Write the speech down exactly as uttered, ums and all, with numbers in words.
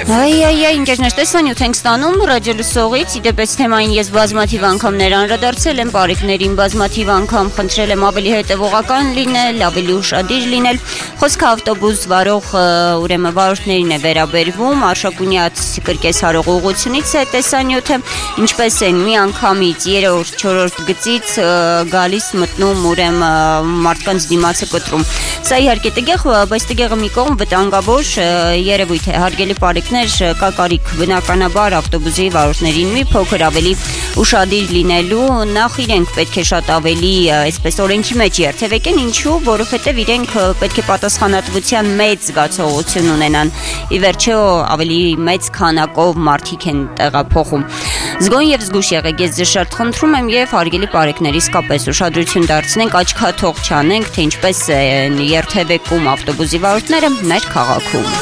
Այ այ այ ինքերներ տեսանյութ ենք ստանում ռադիո լսողից, իդեպ թեմային ես բազմաթիվ անգամներ անդրադարձել եմ, բարիկներին բազմաթիվ անգամ խնդրել եմ ավելի հետևողական լինել, ավելի ուշադիր լինել։ Խոսքը ավտոբուս վարող ուրեմն վարորդներին է վերաբերվում, Արշակունյաց կրկեսարող ուղղությունից է տեսանյութը, ինչպես են մի անգամից երրորդ, չորրորդ գծից գալիս մտնում ուրեմն մարդկանց դիմացը կտրում։ Սա իհարկե տեղ, բայց տեղը մի կողմ վտանգավոր երևույթ է, հարգելի բարիկներ, կա կարիք բնականաբար ավտոբուսի վարորդներին մի փոքր ավելի ուշադիր լինելու, նախ իրենք պետք է շատ ավելի այսպես օրենքի մեջ երթևեկեն, ինչու, որովհետև իրենք պետք է պատասխանատվության մեծ զգացողություն ունենան։ Ի վերջո ավելի մեծ քանակով մարդիկ են տեղափոխում։ Զգոն եւ զգուշ եղեք, ես ձեզ շատ խնդրում եմ եւ հարգելի բարեկներ, իսկապես ուշադրություն դարձնենք, աչքաթող չանենք, թե ինչպես են երթևեկում ավտոբուսի վարորդները մեր քաղաքում։